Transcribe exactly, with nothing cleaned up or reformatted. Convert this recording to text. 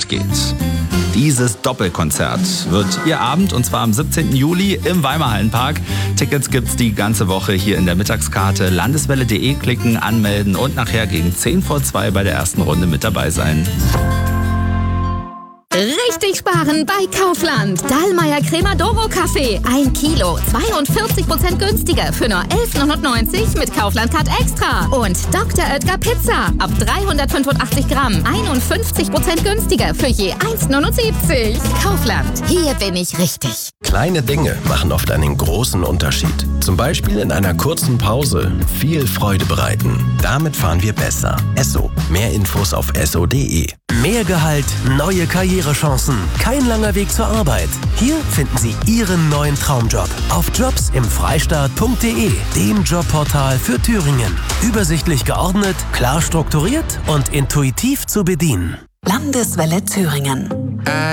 geht. Dieses Doppelkonzert wird Ihr Abend, und zwar am siebzehnten Juli im Weimer Hallenpark. Tickets gibt's die ganze Woche hier in der Mittagskarte. Landeswelle punkt de klicken, anmelden und nachher gegen zehn vor zwei bei der ersten Runde mit dabei sein. Richtig sparen bei Kaufland. Dahlmeier Crema Doro Kaffee. Ein Kilo. zweiundvierzig Prozent günstiger für nur elf neunundneunzig mit Kaufland Card Extra. Und Doktor Oetker Pizza. Ab dreihundertfünfundachtzig Gramm. einundfünfzig Prozent günstiger für je eins neunundsiebzig. Kaufland. Hier bin ich richtig. Kleine Dinge machen oft einen großen Unterschied. Zum Beispiel in einer kurzen Pause viel Freude bereiten. Damit fahren wir besser. Esso. Mehr Infos auf esso punkt de. Mehr Gehalt, neue Karrierechancen, kein langer Weg zur Arbeit. Hier finden Sie Ihren neuen Traumjob auf jobs im freistaat punkt de, dem Jobportal für Thüringen. Übersichtlich geordnet, klar strukturiert und intuitiv zu bedienen. Landeswelle Thüringen.